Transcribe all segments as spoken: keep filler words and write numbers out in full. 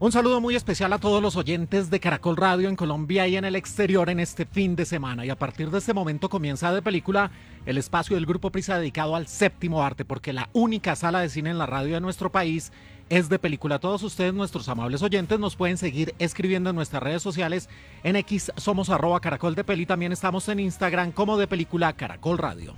Un saludo muy especial a todos los oyentes de Caracol Radio en Colombia y en el exterior en este fin de semana. Y a partir de este momento comienza De Película, el espacio del Grupo Prisa dedicado al séptimo arte, porque la única sala de cine en la radio de nuestro país es De Película. Todos ustedes, nuestros amables oyentes, nos pueden seguir escribiendo en nuestras redes sociales. En X somos arroba Caracol de Peli, también estamos en Instagram como De Película Caracol Radio.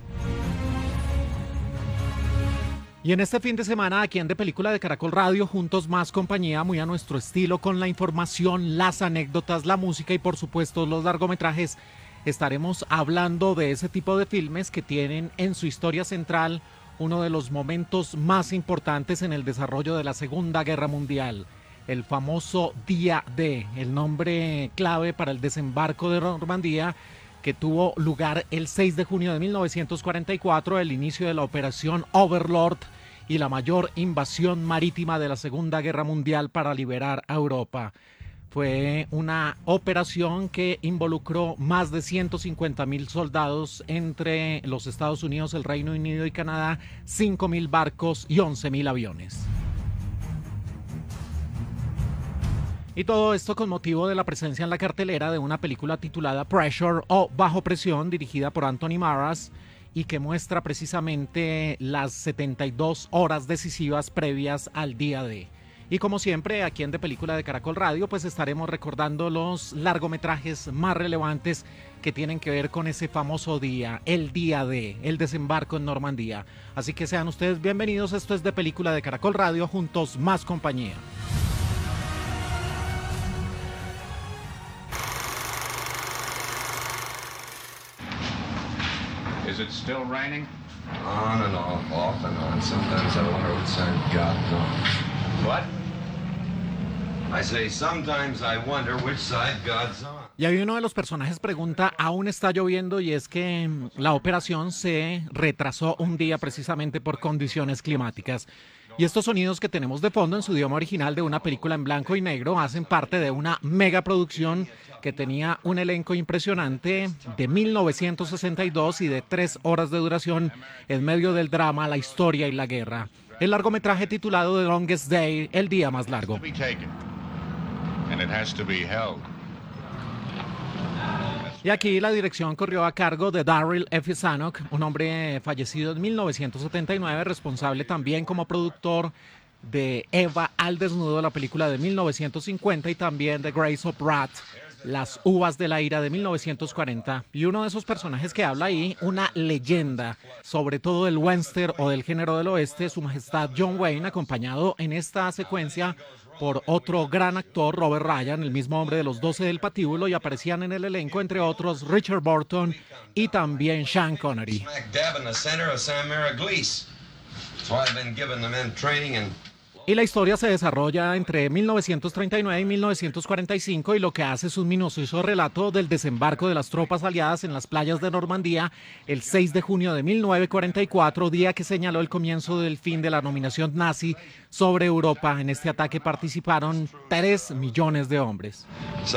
Y en este fin de semana, aquí en De Película de Caracol Radio, juntos más compañía, muy a nuestro estilo, con la información, las anécdotas, la música y por supuesto los largometrajes, estaremos hablando de ese tipo de filmes que tienen en su historia central uno de los momentos más importantes en el desarrollo de la Segunda Guerra Mundial, el famoso Día D, el nombre clave para el desembarco de Normandía, que tuvo lugar el seis de junio de mil novecientos cuarenta y cuatro, el inicio de la operación Overlord y la mayor invasión marítima de la Segunda Guerra Mundial para liberar a Europa. Fue una operación que involucró más de ciento cincuenta mil soldados entre los Estados Unidos, el Reino Unido y Canadá, cinco mil barcos y once mil aviones. Y todo esto con motivo de la presencia en la cartelera de una película titulada Pressure o Bajo Presión, dirigida por Anthony Maras, y que muestra precisamente las setenta y dos horas decisivas previas al día D. Y como siempre, aquí en De Película de Caracol Radio, pues estaremos recordando los largometrajes más relevantes que tienen que ver con ese famoso día, el día D, el desembarco en Normandía. Así que sean ustedes bienvenidos, esto es De Película de Caracol Radio, juntos más compañía. Is it still raining? On and off, off and on. Sometimes I wonder which side God knows. What? I say sometimes I wonder which side God's on. Y ahí uno de los personajes pregunta, aún está lloviendo, y es que la operación se retrasó un día precisamente por condiciones climáticas. Y estos sonidos que tenemos de fondo en su idioma original de una película en blanco y negro hacen parte de una megaproducción que tenía un elenco impresionante de mil novecientos sesenta y dos y de tres horas de duración en medio del drama, la historia y la guerra. El largometraje titulado The Longest Day, el día más largo. Y aquí la dirección corrió a cargo de Darryl F. Zanuck, un hombre fallecido en mil novecientos setenta y nueve, responsable también como productor de Eva al desnudo, la película de mil novecientos cincuenta, y también de Grapes of Wrath, Las uvas de la ira de mil novecientos cuarenta. Y uno de esos personajes que habla ahí, una leyenda, sobre todo del western o del género del oeste, su majestad John Wayne, acompañado en esta secuencia por otro gran actor, Robert Ryan, el mismo hombre de Los doce del patíbulo, y aparecían en el elenco, entre otros, Richard Burton y también Sean Connery. Y la historia se desarrolla entre mil novecientos treinta y nueve y mil novecientos cuarenta y cinco, y lo que hace es un minucioso relato del desembarco de las tropas aliadas en las playas de Normandía el seis de junio de mil novecientos cuarenta y cuatro, día que señaló el comienzo del fin de la dominación nazi sobre Europa. En este ataque participaron tres millones de hombres.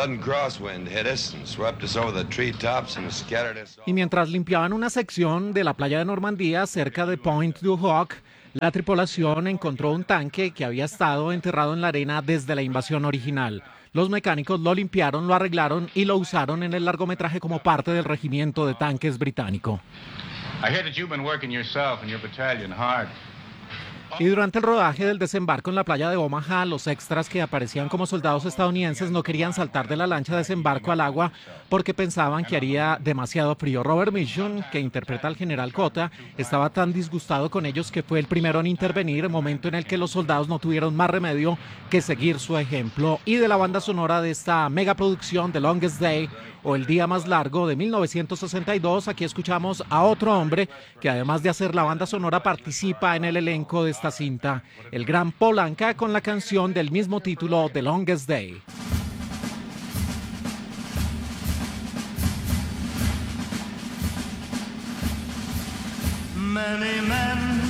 Y mientras limpiaban una sección de la playa de Normandía cerca de Point du Hoc, la tripulación encontró un tanque que había estado enterrado en la arena desde la invasión original. Los mecánicos lo limpiaron, lo arreglaron y lo usaron en el largometraje como parte del regimiento de tanques británico. I hear that you've been working yourself and your battalion hard. Y durante el rodaje del desembarco en la playa de Omaha, los extras que aparecían como soldados estadounidenses no querían saltar de la lancha de desembarco al agua porque pensaban que haría demasiado frío. Robert Mitchum, que interpreta al general Cota, estaba tan disgustado con ellos que fue el primero en intervenir, momento en el que los soldados no tuvieron más remedio que seguir su ejemplo. Y de la banda sonora de esta megaproducción, The Longest Day, o El día más largo, de mil novecientos sesenta y dos, aquí escuchamos a otro hombre que, además de hacer la banda sonora, participa en el elenco de esta cinta, el gran Paul Anka, con la canción del mismo título, The Longest Day. Many men